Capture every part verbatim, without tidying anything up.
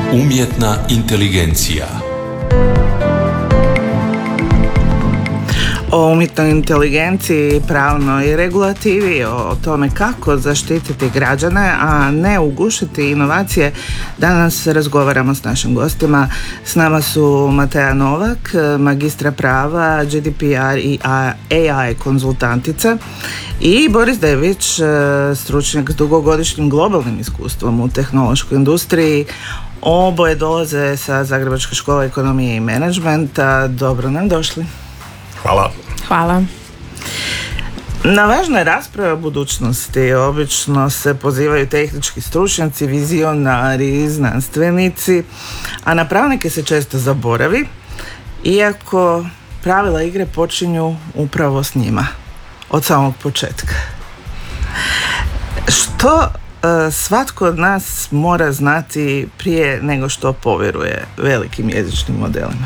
Umjetna inteligencija. O umjetnoj inteligenciji, pravnoj regulativi, o tome kako zaštititi građane, a ne ugušiti inovacije, danas razgovaramo s našim gostima. S nama su Matea Novak, magistra prava, G D P R i A I konzultantica, i Boris Dević, stručnjak s dugogodišnjim globalnim iskustvom u tehnološkoj industriji. Oboje dolaze sa Zagrebačke škole ekonomije i menadžmenta. Dobro nam došli. Hvala. Hvala. Na važne rasprave o budućnosti obično se pozivaju tehnički stručnjaci, vizionari, znanstvenici, a na pravnike se često zaboravi, iako pravila igre počinju upravo s njima, od samog početka. Što uh, svatko od nas mora znati prije nego što povjeruje velikim jezičnim modelima?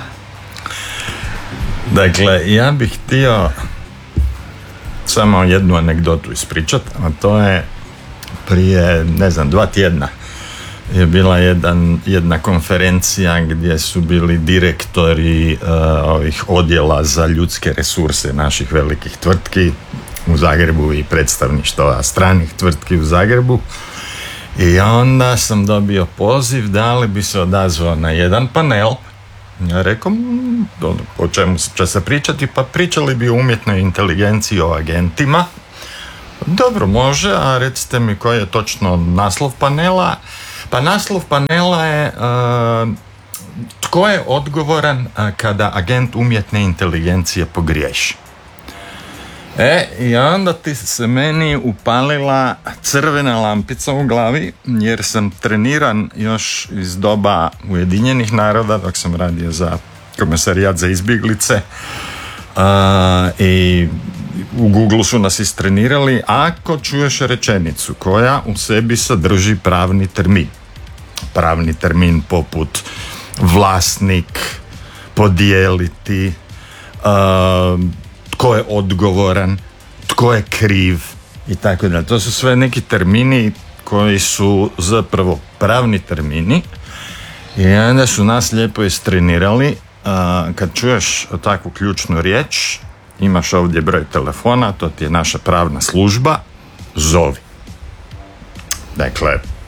Dakle, ja bih htio samo jednu anegdotu ispričati, a to je prije, ne znam, dva tjedna je bila jedan, jedna konferencija gdje su bili direktori uh, ovih odjela za ljudske resurse naših velikih tvrtki u Zagrebu i predstavništva stranih tvrtki u Zagrebu. I onda sam dobio poziv da li bi se odazvao na jedan panel. Ja rekao, o čemu će se pričati? Pa pričali bi o umjetnoj inteligenciji, o agentima. Dobro, može, a recite mi koji je točno naslov panela. Pa naslov panela je uh, tko je odgovoran uh, kada agent umjetne inteligencije pogriješi. E, i onda ti se meni upalila crvena lampica u glavi, jer sam treniran još iz doba Ujedinjenih naroda, dok sam radio za Komesarijat za izbjeglice, uh, i u Google su nas istrenirali, ako čuješ rečenicu koja u sebi sadrži pravni termin, pravni termin poput vlasnik, podijeliti, uh, tko je odgovoran, tko je kriv i tako dalje. To su sve neki termini koji su zapravo pravni termini, i onda su nas lijepo istrenirali. Kad čuješ takvu ključnu riječ, imaš ovdje broj telefona, to ti je naša pravna služba, zovi. Dakle,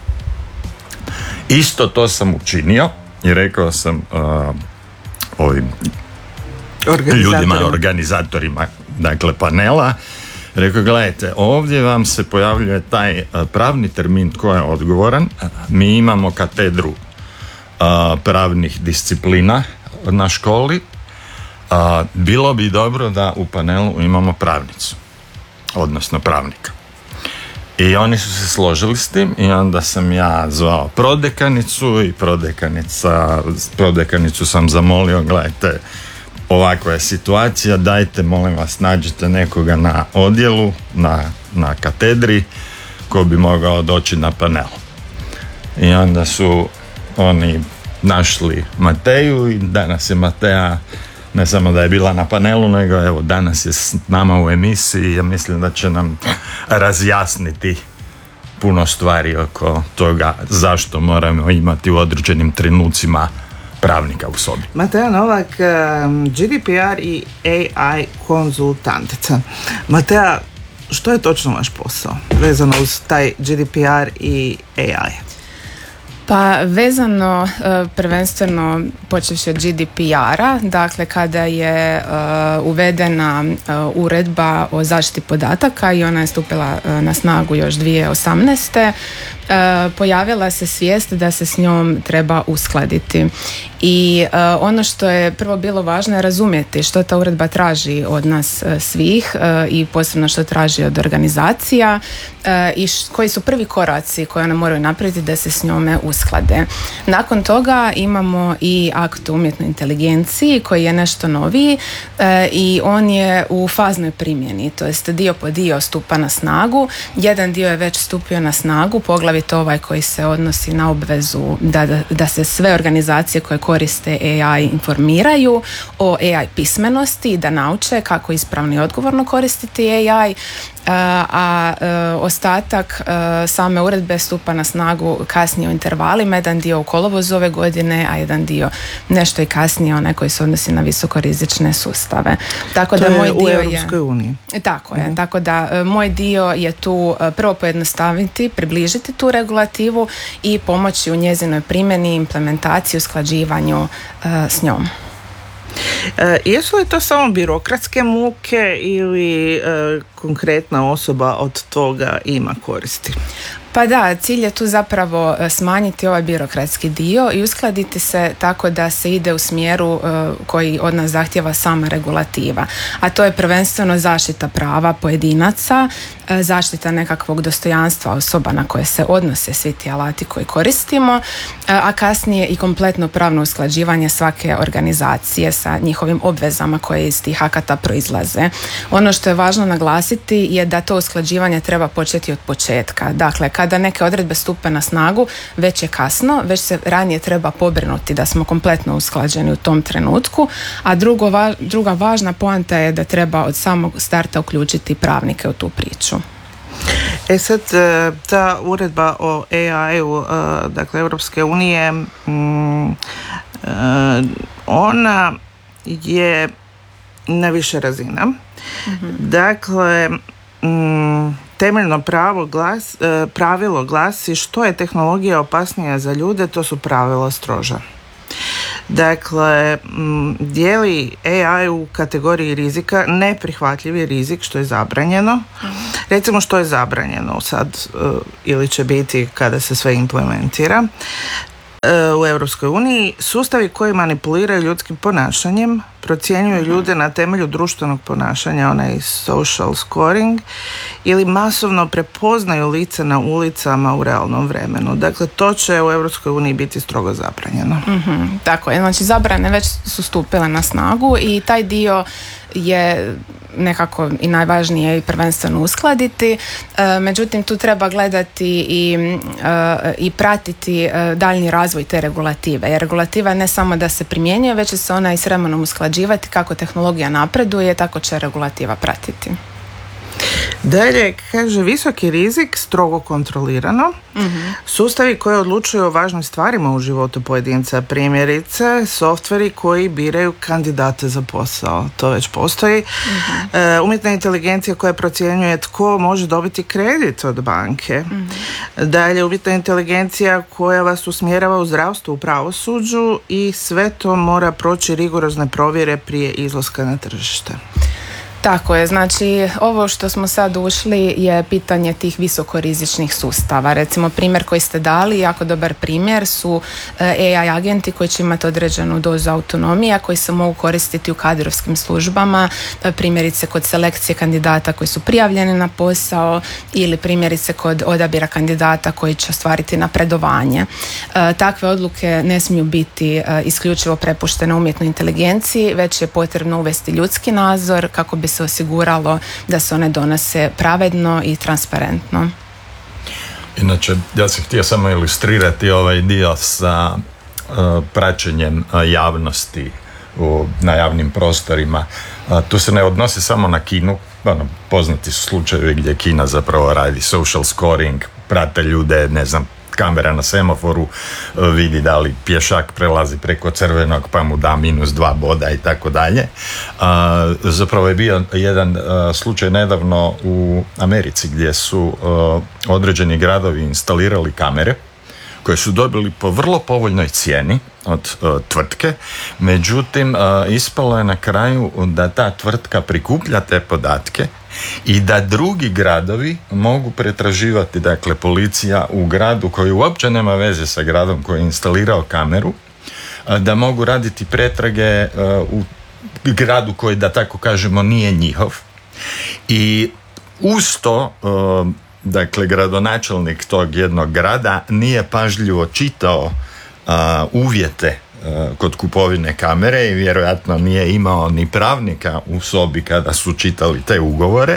isto to sam učinio i rekao sam uh, ovim ljudima, organizatorima, dakle panela, rekao, gledajte, ovdje vam se pojavljuje taj pravni termin tko je odgovoran. Mi imamo katedru uh, pravnih disciplina na školi. Uh, bilo bi dobro da u panelu imamo pravnicu, odnosno pravnika. I oni su se složili s tim, i onda sam ja zvao prodekanicu i prodekanica, prodekanicu sam zamolio, gledajte, ovakva je situacija, dajte, molim vas, nađite nekoga na odjelu, na, na katedri, ko bi mogao doći na panel. I onda su oni našli Mateju, i danas je Matea ne samo da je bila na panelu, nego evo danas je s nama u emisiji. Ja mislim da će nam razjasniti puno stvari oko toga zašto moramo imati u određenim trenucima pravnika u sobi. Matea Novak, G D P R i A I konzultantica. Matea, što je točno vaš posao vezano uz taj G D P R i A I? Pa vezano prvenstveno počevši od G D P R-a, dakle kada je uh, uvedena uh, uredba o zaštiti podataka i ona je stupila uh, na snagu još dvije tisuće osamnaeste. Uh, pojavila se svijest da se s njom treba uskladiti. I uh, ono što je prvo bilo važno je razumjeti što ta uredba traži od nas uh, svih uh, i posebno što traži od organizacija uh, i š- koji su prvi koraci koje one moraju napraviti da se s njome usklade. Nakon toga imamo i akt o umjetnoj inteligenciji koji je nešto noviji uh, i on je u faznoj primjeni, to jest dio po dio stupa na snagu. Jedan dio je već stupio na snagu, poglavito ovaj koji se odnosi na obvezu da, da, da se sve organizacije koje koriste A I informiraju o A I pismenosti i da nauče kako ispravno i odgovorno koristiti A I. A, a ostatak same uredbe stupa na snagu kasnije u intervalu festivalima, jedan dio u kolovozu ove godine, a jedan dio nešto i kasnije, onaj koji se odnosi na visokorizične sustave. Tako to da je moj dio u Europskoj uniji. Tako je, mm. tako da moj dio je tu prvo pojednostaviti, približiti tu regulativu i pomoći u njezinoj primjeni, implementaciji, usklađivanju uh, s njom. E, jesu li to samo birokratske muke ili e, konkretna osoba od toga ima koristi? Pa da, cilj je tu zapravo smanjiti ovaj birokratski dio i uskladiti se tako da se ide u smjeru koji od nas zahtjeva sama regulativa. A to je prvenstveno zaštita prava pojedinaca, zaštita nekakvog dostojanstva osoba na koje se odnose svi ti alati koje koristimo, a kasnije i kompletno pravno usklađivanje svake organizacije sa njihovim obvezama koje iz tih akata proizlaze. Ono što je važno naglasiti je da to usklađivanje treba početi od početka. Dakle, kada neke odredbe stupe na snagu, već je kasno, već se ranije treba pobrinuti da smo kompletno usklađeni u tom trenutku, a drugo, druga važna poanta je da treba od samog starta uključiti pravnike u tu priču. E sad, ta uredba o A I-u, dakle Europske unije, ona je na više razina. Mm-hmm. Dakle, temeljno pravo glas, pravilo glasi što je tehnologija opasnija za ljude, to su pravila stroža. Dakle, dijeli A I u kategoriji rizika neprihvatljivi rizik, što je zabranjeno. Recimo što je zabranjeno sad ili će biti kada se sve implementira u Europskoj uniji, sustavi koji manipuliraju ljudskim ponašanjem, procjenjuju ljude na temelju društvenog ponašanja, onaj social scoring, ili masovno prepoznaju lice na ulicama u realnom vremenu. Dakle, to će u Europskoj uniji biti strogo zabranjeno. Mm-hmm, tako je, znači zabrane već su stupile na snagu i taj dio je nekako i najvažnije i prvenstveno uskladiti. E, međutim, tu treba gledati i, e, i pratiti e, daljnji razvoj te regulative. Jer regulativa ne samo da se primjenjuje, već će se ona i s vremenom usklađivati. Kako tehnologija napreduje, tako će regulativa pratiti. Dalje, kaže, visoki rizik, strogo kontrolirano. Mm-hmm. Sustavi koji odlučuju o važnim stvarima u životu pojedinca, primjerice, softveri koji biraju kandidate za posao. To već postoji. Mm-hmm. E, umjetna inteligencija koja procjenjuje tko može dobiti kredit od banke. Mm-hmm. Dalje, umjetna inteligencija koja vas usmjerava u zdravstvu, u pravosuđu i sve to mora proći rigorozne provjere prije izlaska na tržište. Tako je, znači ovo što smo sad ušli je pitanje tih visokorizičnih sustava. Recimo primjer koji ste dali, jako dobar primjer su A I agenti koji će imati određenu dozu autonomija, koji se mogu koristiti u kadrovskim službama, primjerice kod selekcije kandidata koji su prijavljeni na posao ili primjerice kod odabira kandidata koji će ostvariti napredovanje. Takve odluke ne smiju biti isključivo prepuštene umjetnoj inteligenciji, već je potrebno uvesti ljudski nadzor kako bi se osiguralo da se one donose pravedno i transparentno. Inače, ja sam htio samo ilustrirati ovaj dio sa uh, praćenjem uh, javnosti u, na javnim prostorima. Uh, tu se ne odnosi samo na Kinu, ono, poznati su slučajevi gdje Kina zapravo radi social scoring, prate ljude, ne znam, kamera na semaforu vidi da li pješak prelazi preko crvenog pa mu da minus dva boda i tako dalje. Zapravo je bio jedan a, slučaj nedavno u Americi gdje su a, određeni gradovi instalirali kamere koje su dobili po vrlo povoljnoj cijeni od a, tvrtke, međutim a, ispalo je na kraju da ta tvrtka prikuplja te podatke i da drugi gradovi mogu pretraživati, dakle policija u gradu koji uopće nema veze sa gradom koji je instalirao kameru, da mogu raditi pretrage u gradu koji, da tako kažemo, nije njihov. I uz to, dakle, gradonačelnik tog jednog grada nije pažljivo čitao uvjete kod kupovine kamere i vjerojatno nije imao ni pravnika u sobi kada su čitali te ugovore,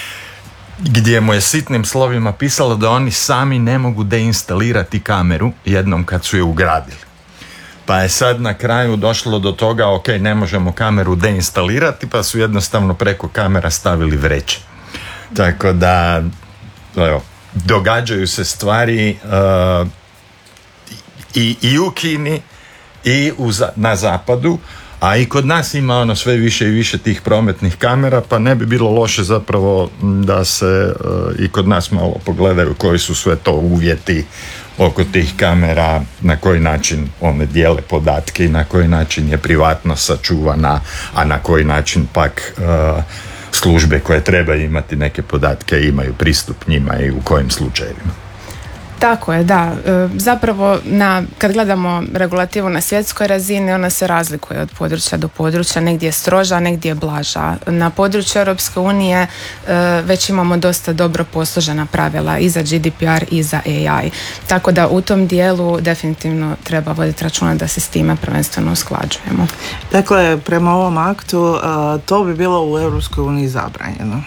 gdje mu je sitnim slovima pisalo da oni sami ne mogu deinstalirati kameru jednom kad su je ugradili. Pa je sad na kraju došlo do toga, ok, ne možemo kameru deinstalirati, pa su jednostavno preko kamera stavili vreće. Tako da, evo, događaju se stvari uh, i, i u Kini i u, na zapadu, a i kod nas ima ono sve više i više tih prometnih kamera, pa ne bi bilo loše zapravo da se uh, i kod nas malo pogledaju koji su sve to uvjeti oko tih kamera, na koji način one dijele podatke i na koji način je privatnost sačuvana, a na koji način pak uh, službe koje trebaju imati neke podatke imaju pristup njima i u kojim slučajevima. Tako je, da. Zapravo, na, kad gledamo regulativu na svjetskoj razini, ona se razlikuje od područja do područja, negdje je stroža, negdje je blaža. Na području Europske unije već imamo dosta dobro posložena pravila i za G D P R i za A I. Tako da u tom dijelu definitivno treba voditi računa da se s time prvenstveno usklađujemo. Dakle, prema ovom aktu to bi bilo u Europskoj uniji zabranjeno.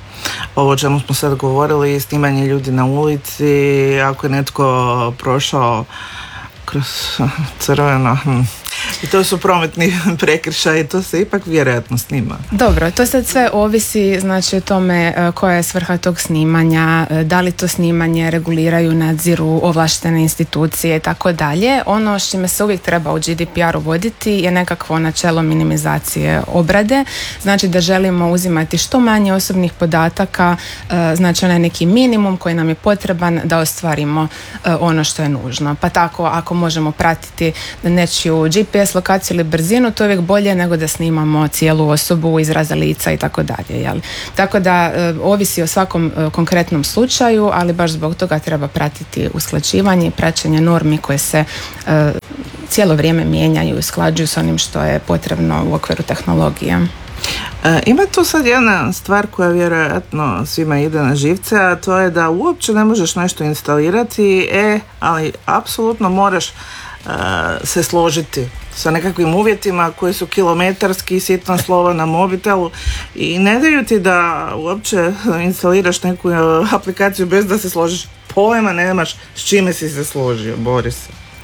Ovo o čemu smo sad govorili, snimanje ljudi na ulici, ako je netko prošao kroz crveno, hm. i to su prometni prekršaji, to se ipak vjerojatno snima. Dobro, to sad sve ovisi znači o tome koja je svrha tog snimanja, da li to snimanje reguliraju, nadziru ovlaštene institucije i tako dalje. Ono s čime se uvijek treba u G D P R-u voditi je nekakvo načelo minimizacije obrade, znači da želimo uzimati što manje osobnih podataka, znači onaj neki minimum koji nam je potreban da ostvarimo ono što je nužno. Pa tako ako možemo pratiti nečiju G P S lokaciju ili brzinu, to je uvijek bolje nego da snimamo cijelu osobu, izraza lica i tako dalje. Tako da e, ovisi o svakom e, konkretnom slučaju, ali baš zbog toga treba pratiti usklađivanje i praćenje normi koje se e, cijelo vrijeme mijenjaju i usklađuju s onim što je potrebno u okviru tehnologije. E, ima tu sad jedna stvar koja vjerojatno svima ide na živce, a to je da uopće ne možeš nešto instalirati, e, ali apsolutno moraš Uh, se složiti sa nekakvim uvjetima koji su kilometarski, sitna slova na mobitelu i ne daju ti da uopće instaliraš neku aplikaciju bez da se složiš. Pojma nemaš s čime si se složio, Boris.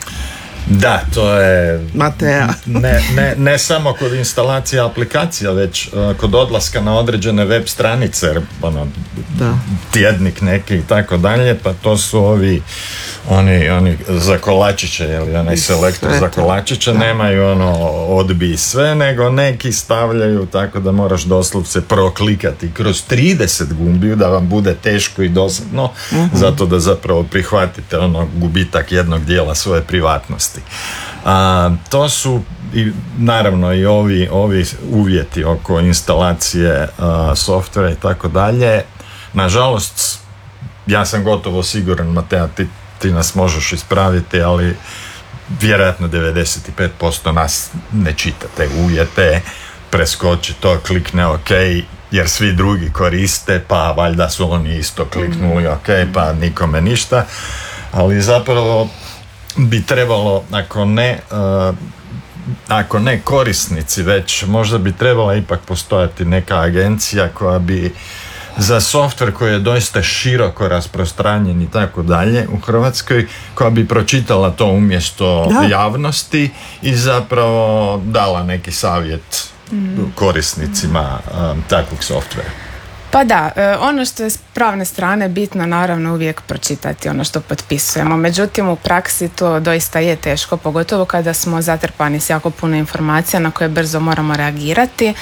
Da, to je Matea. ne, ne, ne samo kod instalacije aplikacija, već uh, kod odlaska na određene web stranice, ono, da. tjednik neki i tako dalje, pa to su ovi oni, oni za kolačiće, ili onaj selektor za kolačiće, da. Nemaju ono odbij sve, nego neki stavljaju tako da moraš doslovce proklikati kroz trideset gumbiju da vam bude teško i dosadno, uh-huh. zato da zapravo prihvatite ono gubitak jednog dijela svoje privatnosti. A, to su i naravno i ovi, ovi uvjeti oko instalacije a, softvera i tako dalje. Nažalost, ja sam gotovo siguran, Matea, ti, ti nas možeš ispraviti, ali vjerojatno devedeset pet posto nas ne čita te uvjete, preskoči to, klikne ok, jer svi drugi koriste, pa valjda su oni isto kliknuli ok, pa nikome ništa, ali zapravo bi trebalo, ako ne uh, ako ne korisnici, već možda bi trebala ipak postojati neka agencija koja bi za softver koji je doista široko rasprostranjen i tako dalje u Hrvatskoj, koja bi pročitala to umjesto da. javnosti i zapravo dala neki savjet mm. korisnicima um, takvog softvera. Pa da, ono što je s pravne strane bitno naravno uvijek pročitati ono što potpisujemo, međutim u praksi to doista je teško, pogotovo kada smo zatrpani s jako puno informacija na koje brzo moramo reagirati.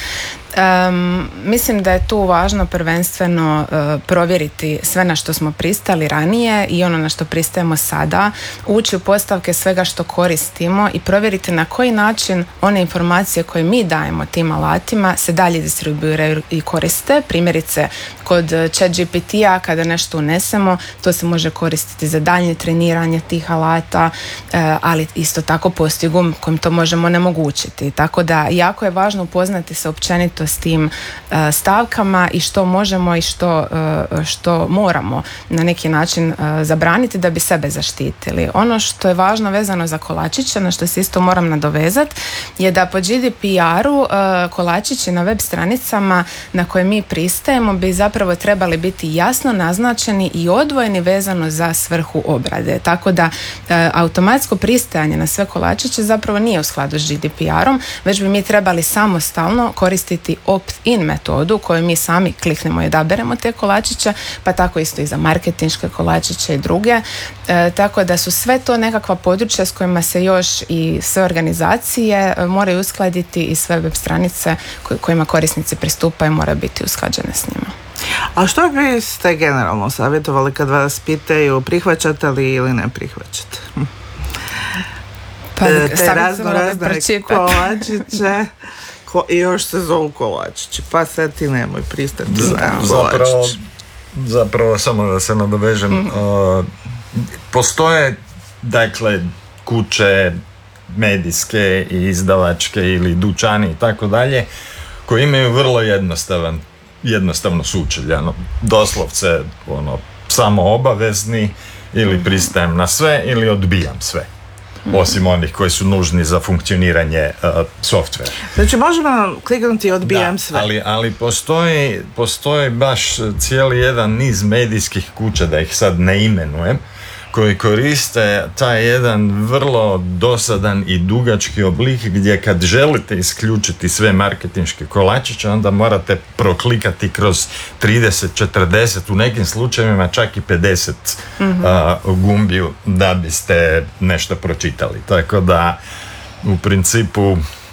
Um, mislim da je tu važno prvenstveno uh, provjeriti sve na što smo pristali ranije i ono na što pristajemo sada, ući u postavke svega što koristimo i provjeriti na koji način one informacije koje mi dajemo tim alatima se dalje distribuiraju i koriste. Primjerice kod Chat G P T-a kada nešto unesemo, to se može koristiti za daljnje treniranje tih alata, uh, ali isto tako postoji gum kojim to možemo onemogućiti. Tako da jako je važno upoznati se općenito s tim uh, stavkama i što možemo i što, uh, što moramo na neki način uh, zabraniti da bi sebe zaštitili. Ono što je važno vezano za kolačiće, na što se isto moram nadovezati, je da po G D P R-u uh, kolačići na web stranicama na koje mi pristajemo bi zapravo trebali biti jasno naznačeni i odvojeni vezano za svrhu obrade. Tako da uh, automatsko pristajanje na sve kolačiće zapravo nije u skladu s G D P R-om, već bi mi trebali samostalno koristiti koristiti opt-in metodu koju mi sami kliknemo i odaberemo te kolačiće, pa tako isto i za marketinške kolačiće i druge. E, tako da su sve to nekakva područja s kojima se još i sve organizacije moraju uskladiti i sve web stranice kojima korisnici pristupaju moraju biti usklađene s njima. A što biste generalno savjetovali kad vas pitaju prihvaćate li ili ne prihvaćate? Pa, te te razno razne kolačiće ko, i još se zovu kolačići, pa sad ti nemoj pristati na zapravo, kolačić. zapravo samo da se nadovežem, mm. uh, postoje dakle kuće medijske i izdavačke ili dućani i tako dalje koji imaju vrlo jednostavan jednostavno sučelje, ono, doslovce ono, samo obavezni ili pristajem na sve ili odbijam sve. Osim onih koji su nužni za funkcioniranje uh, softvera. Znači možemo kliknuti odbijam da, sve. Ali, ali postoji, postoji baš cijeli jedan niz medijskih kuća, da ih sad ne imenujem, koji koriste taj jedan vrlo dosadan i dugački oblik gdje kad želite isključiti sve marketinške kolačiće, onda morate proklikati kroz trideset, četrdeset, u nekim slučajevima čak i pedeset mm-hmm. uh, gumbiju da biste nešto pročitali. Tako da u principu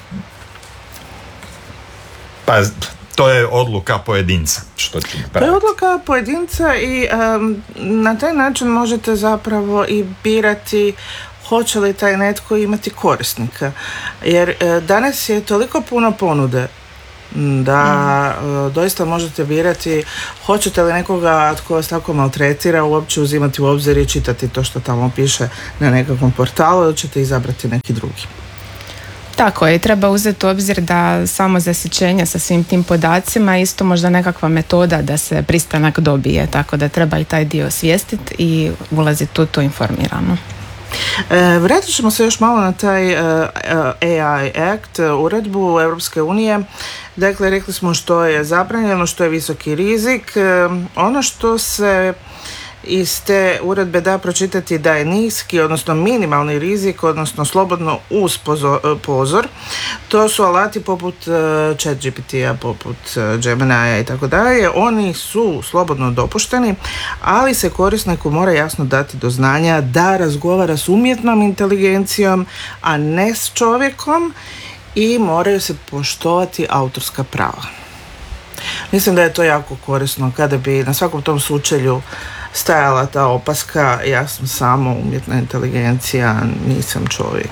pa to je odluka pojedinca. Što će to je odluka pojedinca i um, na taj način možete zapravo i birati hoće li taj netko imati korisnika. Jer uh, danas je toliko puno ponude da mm. uh, doista možete birati hoćete li nekoga tko vas tako maltretira uopće uzimati u obzir i čitati to što tamo piše na nekakvom portalu ili ćete izabrati neki drugi. Tako je, treba uzeti u obzir da samo zasićenje sa svim tim podacima je isto možda nekakva metoda da se pristanak dobije, tako da treba i taj dio osvijestiti i ulaziti u to informirano. E, vratit ćemo se još malo na taj uh, A I Act, uredbu Europske unije. Dakle, rekli smo što je zabranjeno, što je visoki rizik. E, ono što se iz te uredbe da pročitati da je niski, odnosno minimalni rizik, odnosno slobodno uz pozor, pozor. To su alati poput uh, ChatGPT-a, poput uh, Gemini-a i tako dalje. Oni su slobodno dopušteni, ali se korisniku mora jasno dati do znanja da razgovara s umjetnom inteligencijom, a ne s čovjekom, i moraju se poštovati autorska prava. Mislim da je to jako korisno kada bi na svakom tom sučelju stajala ta opaska, ja sam samo umjetna inteligencija, nisam čovjek.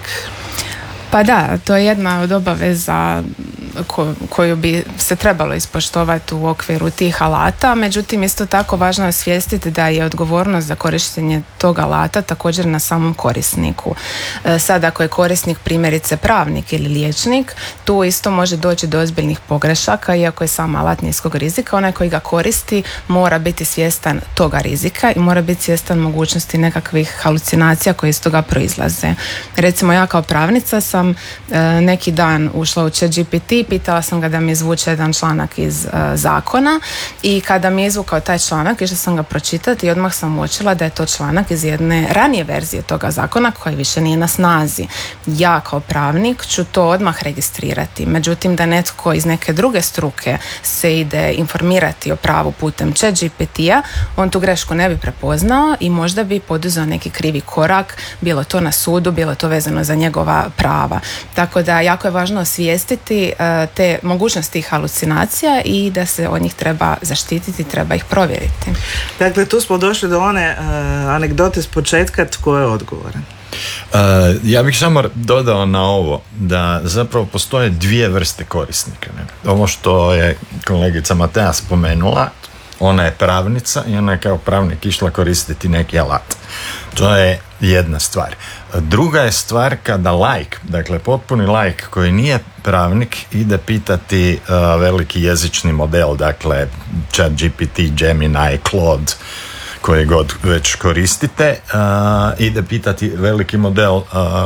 Pa da, to je jedna od obaveza ko, koju bi se trebalo ispoštovati u okviru tih alata, međutim isto tako važno je osvijestiti da je odgovornost za korištenje tog alata također na samom korisniku. E, sad ako je korisnik primjerice pravnik ili liječnik, tu isto može doći do ozbiljnih pogrešaka, iako je sam alat niskog rizika, onaj koji ga koristi mora biti svjestan toga rizika i mora biti svjestan mogućnosti nekakvih halucinacija koje iz toga proizlaze. Recimo ja kao pravnica sam e, neki dan ušla u ChatGPT, pitala sam ga da mi izvuče jedan članak iz uh, zakona i kada mi je izvukao taj članak išla sam ga pročitati i odmah sam uočila da je to članak iz jedne ranije verzije toga zakona koji više nije na snazi. Ja kao pravnik ću to odmah registrirati, međutim da netko iz neke druge struke se ide informirati o pravu putem ChatGPT-a, on tu grešku ne bi prepoznao i možda bi poduzeo neki krivi korak, bilo to na sudu, bilo to vezano za njegova prava. Tako da jako je važno osvijestiti te mogućnosti halucinacija i da se od njih treba zaštititi, treba ih provjeriti. Dakle, tu smo došli do one uh, anegdote s početka, tko je odgovoran. Uh, ja bih samo dodao na ovo da zapravo postoje dvije vrste korisnika. Ne? Ovo što je kolegica Matea spomenula, ona je pravnica i ona je kao pravnik išla koristiti neki alat. To je jedna stvar. Druga je stvar kada laik, dakle potpuni laik koji nije pravnik, ide pitati uh, veliki jezični model, dakle ChatGPT, Gemini, Claude, koji god već koristite, uh, ide pitati veliki model uh,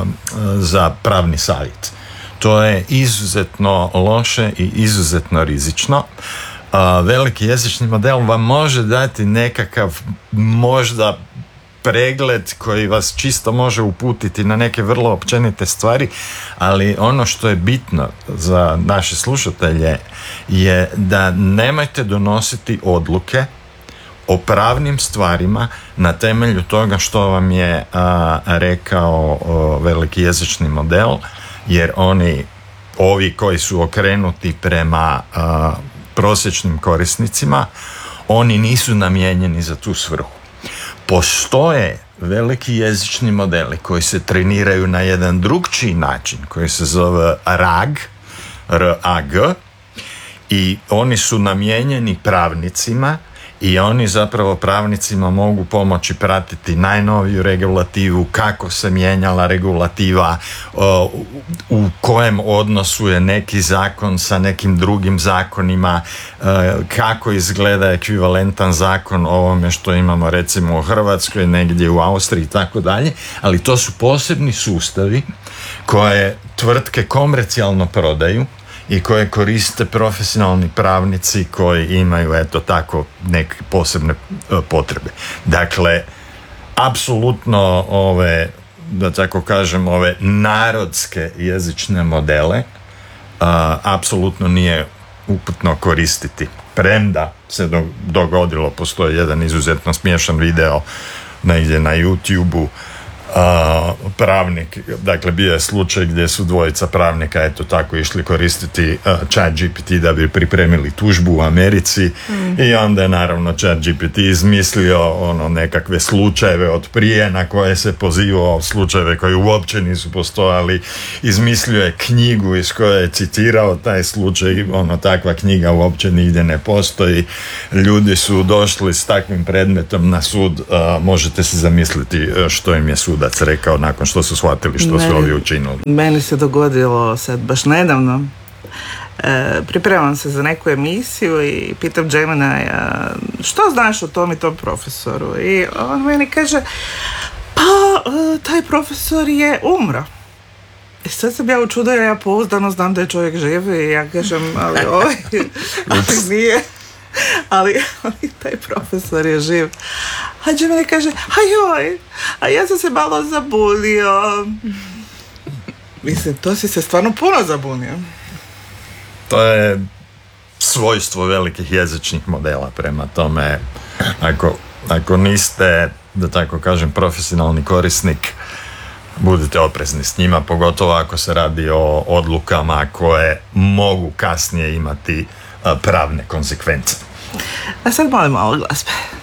za pravni savjet. To je izuzetno loše i izuzetno rizično. Uh, veliki jezični model vam može dati nekakav možda pregled koji vas čisto može uputiti na neke vrlo općenite stvari, ali ono što je bitno za naše slušatelje je da nemojte donositi odluke o pravnim stvarima na temelju toga što vam je a, rekao o, veliki jezični model, jer oni, ovi koji su okrenuti prema a, prosječnim korisnicima, oni nisu namijenjeni za tu svrhu. Postoje veliki jezični modeli koji se treniraju na jedan drugčiji način, koji se zove R A G, R A G, i oni su namijenjeni pravnicima i oni zapravo pravnicima mogu pomoći pratiti najnoviju regulativu, kako se mijenjala regulativa, u kojem odnosu je neki zakon sa nekim drugim zakonima, kako izgleda ekvivalentan zakon ovome što imamo recimo u Hrvatskoj, negdje u Austriji i tako dalje, ali to su posebni sustavi koje tvrtke komercijalno prodaju i koje koriste profesionalni pravnici koji imaju, eto tako, neke posebne potrebe. Dakle, apsolutno ove, da tako kažem, ove narodske jezične modele a, apsolutno nije uputno koristiti. Premda se dogodilo, postoji jedan izuzetno smiješan video negdje na YouTube-u, Uh, pravnik, dakle bio je slučaj gdje su dvojica pravnika eto tako išli koristiti uh, Chat G P T da bi pripremili tužbu u Americi mm. i onda je naravno Chat G P T izmislio ono nekakve slučajeve od prije na koje se pozivao, slučajeve koji uopće nisu postojali, izmislio je knjigu iz koje je citirao taj slučaj, ono takva knjiga uopće nigdje ne postoji, ljudi su došli s takvim predmetom na sud, uh, možete si zamisliti što im je sud rekao nakon što su shvatili što meni, su ovi učinili. Meni se dogodilo sad baš nedavno. E, pripremam se za neku emisiju i pitam Gemini, što znaš o tom i tom profesoru? I on meni kaže, pa taj profesor je umro. I sad sam ja u čudu, ja pouzdano znam da je čovjek živ i ja kažem, ali ovaj, ali nije. Ali, ali taj profesor je živ. A Gemini kaže, a joj, a ja sam se malo zabunio. Mislim, to si se stvarno puno zabunio. To je svojstvo velikih jezičnih modela, prema tome, ako, ako niste, da tako kažem, profesionalni korisnik, budite oprezni s njima, pogotovo ako se radi o odlukama koje mogu kasnije imati pravne konsekvence. A sad molim malo glasbe.